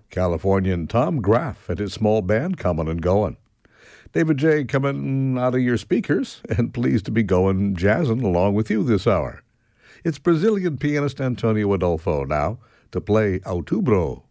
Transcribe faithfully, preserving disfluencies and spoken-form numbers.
Californian Tom Graff and his small band coming and going. David J. coming out of your speakers and pleased to be going jazzing along with you this hour. It's Brazilian pianist Antonio Adolfo now to play Outubro.